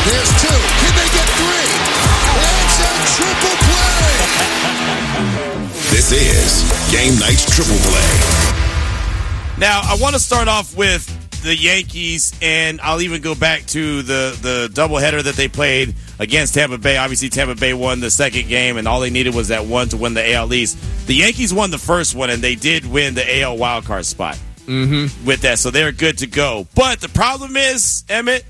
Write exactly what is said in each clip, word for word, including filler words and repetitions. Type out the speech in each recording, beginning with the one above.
There's two. Can they get three? It's a triple play. This is Game Night's Triple Play. Now, I want to start off with the Yankees, and I'll even go back to the, the doubleheader that they played against Tampa Bay. Obviously, Tampa Bay won the second game, and all they needed was that one to win the A L East. The Yankees won the first one, and they did win the A L wildcard spot mm-hmm. with that, so they're good to go. But the problem is, Emmett,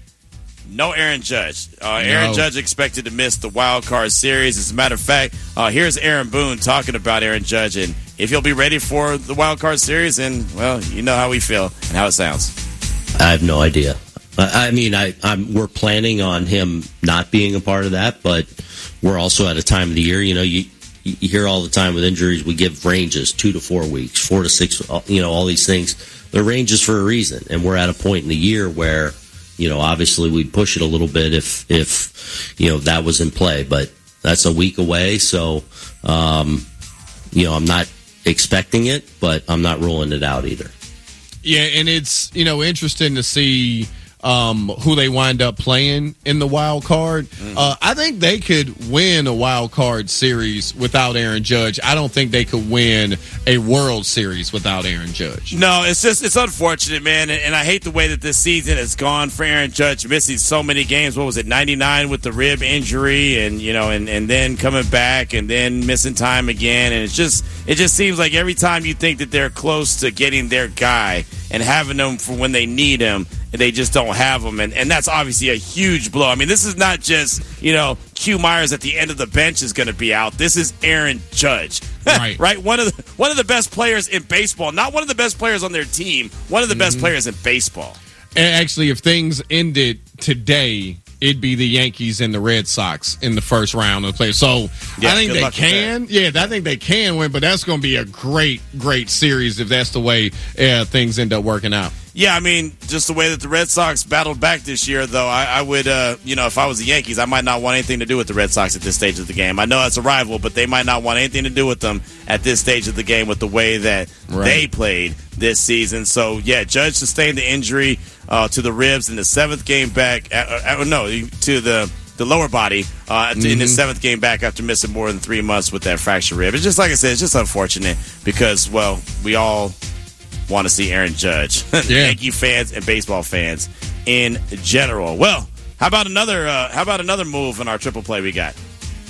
no Aaron Judge. Uh, Aaron No. Judge expected to miss the wild card series. As a matter of fact, uh, here's Aaron Boone talking about Aaron Judge and if he'll be ready for the wild card series. And, well, you know how we feel and how it sounds. I have no idea. I, I mean, I, I'm, we're planning on him not being a part of that, but we're also at a time of the year. You know, you, you hear all the time with injuries, we give ranges, two to four weeks, four to six, you know, all these things. They're ranges for a reason. And we're at a point in the year where, you know, obviously we'd push it a little bit if, if you know, that was in play. But that's a week away, so, um, you know, I'm not expecting it, but I'm not ruling it out either. Yeah, and it's, you know, interesting to see um, who they wind up playing in the wild card. Mm-hmm. Uh, I think they could win a wild card series without Aaron Judge. I don't think they could win a World Series without Aaron Judge. No, it's just it's unfortunate, man, and, and I hate the way that this season has gone for Aaron Judge, missing so many games. What was it, ninety-nine with the rib injury, and you know, and, and then coming back, and then missing time again, and it's just it just seems like every time you think that they're close to getting their guy and having them for when they need him, and they just don't have them, and, and that's obviously a huge blow. I mean, this is not just, you know, Q Myers at the end of the bench is going to be out. This is Aaron Judge, right? Right, one of the one of the best players in baseball, not one of the best players on their team, one of the mm-hmm. best players in baseball. And actually, if things ended today, it'd be the Yankees and the Red Sox in the first round of the play. So yeah, I think they luck can. Yeah, I think they can win, but that's going to be a great, great series if that's the way uh, things end up working out. Yeah, I mean, just the way that the Red Sox battled back this year, though, I, I would, uh, you know, if I was the Yankees, I might not want anything to do with the Red Sox at this stage of the game. I know it's a rival, but they might not want anything to do with them at this stage of the game with the way that right. they played this season. So, yeah, Judge sustained the injury uh, to the ribs in the seventh game back. Uh, uh, no, to the the lower body uh, mm-hmm. in his seventh game back after missing more than three months with that fractured rib. It's just, like I said, it's just unfortunate because, well, we all want to see Aaron Judge. Yeah. Yankee fans and baseball fans in general. Well, how about another uh, how about another move in our triple play we got?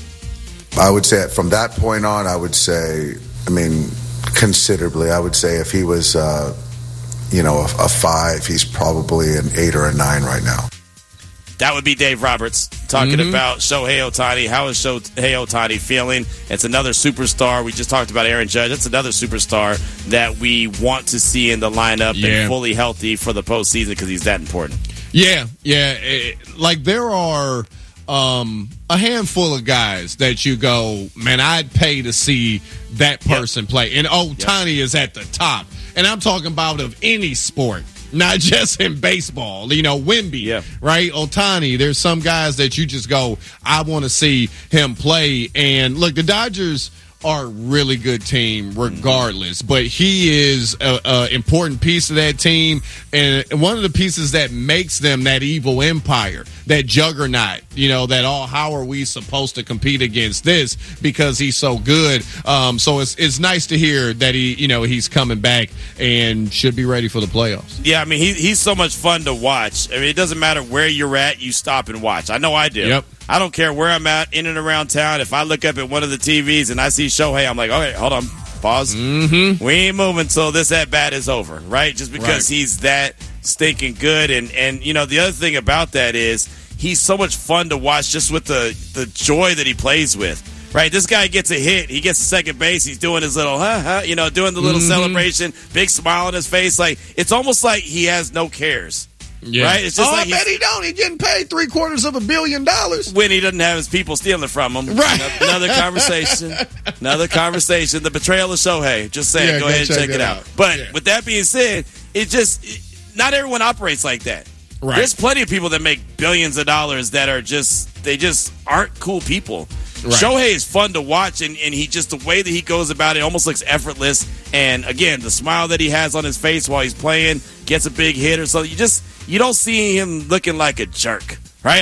I would say from that point on, I would say, I mean, considerably. I would say if he was, uh, you know, a, a five, he's probably an eight or a nine right now. That would be Dave Roberts talking mm-hmm. about Shohei Ohtani. How is Shohei Ohtani feeling? It's another superstar. We just talked about Aaron Judge. That's another superstar that we want to see in the lineup yeah. and fully healthy for the postseason because he's that important. Yeah, yeah. It, like there are um, a handful of guys that you go, man, I'd pay to see that person yep. play. And Ohtani yep. is at the top. And I'm talking about of any sport. Not just in baseball, you know, Wemby, yeah. right? Ohtani, there's some guys that you just go, I want to see him play. And look, the Dodgers are a really good team regardless, but he is a, a important piece of that team and one of the pieces that makes them that evil empire, that juggernaut, you know, that all, how are we supposed to compete against this because he's so good. Um, so it's it's nice to hear that he, you know, he's coming back and should be ready for the playoffs. Yeah, I mean, he, he's so much fun to watch. I mean, it doesn't matter where you're at, you stop and watch. I know I do. Yep. I don't care where I'm at, in and around town. If I look up at one of the T Vs and I see Shohei, I'm like, okay, hold on, pause. Mm-hmm. We ain't moving until this at-bat is over, right? Just because right. he's that stinking good. And, and, you know, the other thing about that is he's so much fun to watch just with the, the joy that he plays with. Right, this guy gets a hit. He gets to second base. He's doing his little, huh, huh, you know, doing the little mm-hmm. celebration, big smile on his face. Like, it's almost like he has no cares. Yeah. Right? It's just oh, like I bet he don't. He's getting paid three quarters of a billion dollars. When he doesn't have his people stealing from him. Right. Another conversation. Another conversation. The betrayal of Shohei. Just saying, yeah, go, go ahead and check, check it out. out. But yeah. with that being said, it just, it, not everyone operates like that. Right. There's plenty of people that make billions of dollars that are just, they just aren't cool people. Right. Shohei is fun to watch, and, and he just, the way that he goes about it almost looks effortless. And again, the smile that he has on his face while he's playing, gets a big hit or something. You just, you don't see him looking like a jerk.